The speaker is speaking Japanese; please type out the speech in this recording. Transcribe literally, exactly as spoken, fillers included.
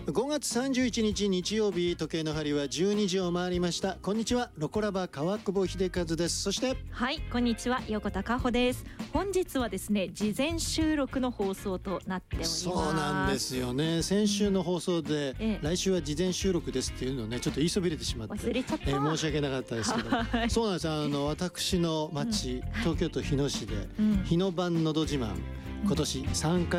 ごがつさんじゅういちにち日曜日、時計の針はじゅうにじを回りました。こんにちは、ロコラバ川久保秀和です。そしてはい、こんにちは、横田佳穂です。本日はですね、事前収録の放送となっております。 そうなんですよね。先週の放送で、うんええ、来週は事前収録ですっていうのをね、ちょっと言いそびれてしまって忘れちゃった、 えー、申し訳なかったですけどそうなんです。あの私の町、うん、東京都日野市で、うん、日野版のど自慢、今年さんかい